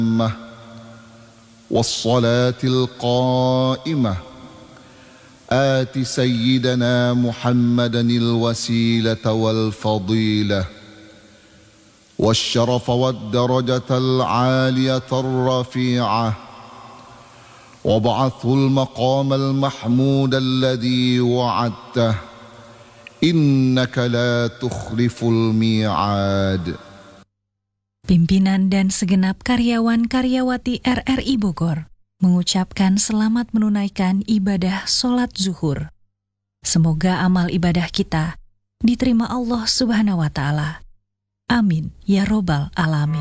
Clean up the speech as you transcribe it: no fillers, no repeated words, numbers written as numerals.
والصلاة القائمة آت سيدنا محمدا الوسيلة والفضيلة والشرف والدرجة العالية الرفيعة وابعثه المقام المحمود الذي وعدته إنك لا تخلف الميعاد. Pimpinan dan segenap karyawan-karyawati RRI Bogor mengucapkan selamat menunaikan ibadah sholat zuhur. Semoga amal ibadah kita diterima Allah Subhanahu wa Ta'ala. Amin ya Robbal Alamin.